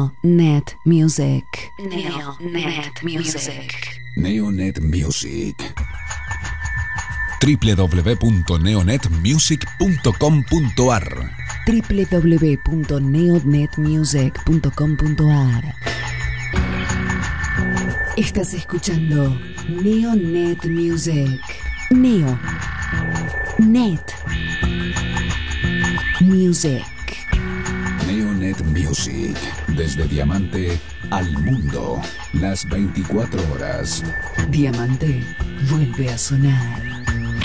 Neonet Music. Neonet Music. Neonet Music. www.neonetmusic.com.ar www.neonetmusic.com.ar. Estás escuchando Neonet Music. Neo. Net. Music. Neonet Music. Desde Diamante al mundo. Las 24 horas. Diamante vuelve a sonar.